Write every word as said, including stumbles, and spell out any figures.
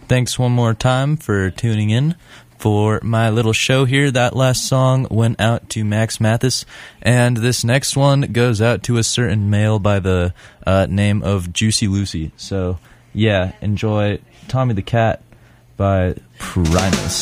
thanks one more time for tuning in for my little show here. That last song went out to Max Mathis, and this next one goes out to a certain male by the uh, name of Juicy Lucy. So, yeah, enjoy Tommy the Cat by Primus.